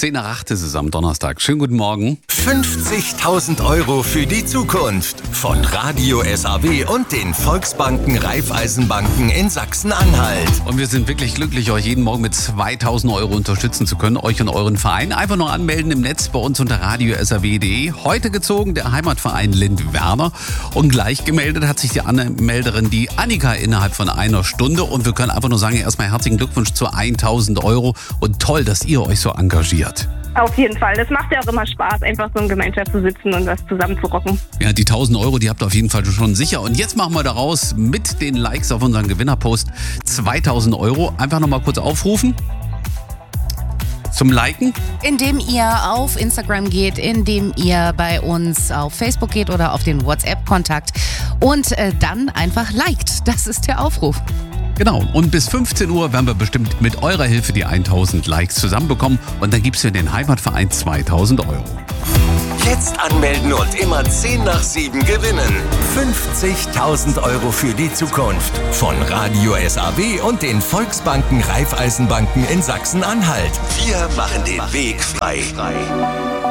7:10 ist es am Donnerstag. Schönen guten Morgen. 50.000 € für die Zukunft von Radio SAW und den Volksbanken Raiffeisenbanken in Sachsen-Anhalt. Und wir sind wirklich glücklich, euch jeden Morgen mit 2.000 € unterstützen zu können, euch und euren Verein. Einfach nur anmelden im Netz bei uns unter radiosaw.de. Heute gezogen der Heimatverein Lindwerner. Und gleich gemeldet hat sich die Anmelderin, die Annika, innerhalb von einer Stunde. Und wir können einfach nur sagen, erstmal herzlichen Glückwunsch zu 1.000 € und toll, dass ihr euch so engagiert. Auf jeden Fall. Das macht ja auch immer Spaß, einfach so in Gemeinschaft zu sitzen und was zusammen zu rocken. Ja, die 1.000 €, die habt ihr auf jeden Fall schon sicher. Und jetzt machen wir daraus mit den Likes auf unseren Gewinnerpost 2.000 €. Einfach nochmal kurz aufrufen. Zum Liken? Indem ihr auf Instagram geht, indem ihr bei uns auf Facebook geht oder auf den WhatsApp-Kontakt und dann einfach liked. Das ist der Aufruf. Genau, und bis 15 Uhr werden wir bestimmt mit eurer Hilfe die 1.000 Likes zusammenbekommen und dann gibt's für den Heimatverein 2.000 €. Jetzt anmelden und immer 10 nach 7 gewinnen. 50.000 € für die Zukunft von Radio SAW und den Volksbanken Raiffeisenbanken in Sachsen-Anhalt. Wir machen den Weg frei.